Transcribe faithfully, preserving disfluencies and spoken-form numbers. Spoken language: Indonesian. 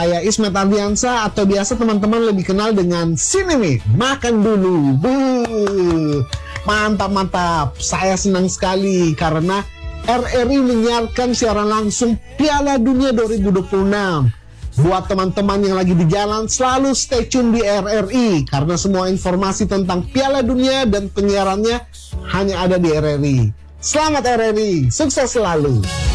Saya Ismet Ardiansa atau biasa teman-teman lebih kenal dengan Sineme. Makan dulu. Buh. Mantap, mantap. Saya senang sekali karena R R I menyiarkan siaran langsung Piala Dunia dua ribu dua puluh enam. Buat teman-teman yang lagi di jalan, selalu stay tune di R R I karena semua informasi tentang Piala Dunia dan penyiarannya hanya ada di R R I. Selamat R R I, sukses selalu.